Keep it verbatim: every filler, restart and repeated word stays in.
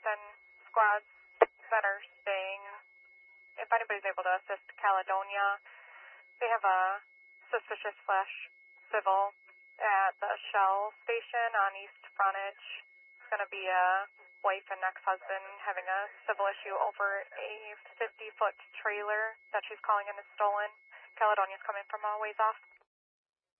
and squads that are staying, if anybody's able to assist Caledonia, they have a suspicious flash civil at the Shell station on East Frontage. It's going to be a wife and ex-husband having a civil issue over a fifty-foot trailer that she's calling in is stolen. Caledonia's coming from a ways off.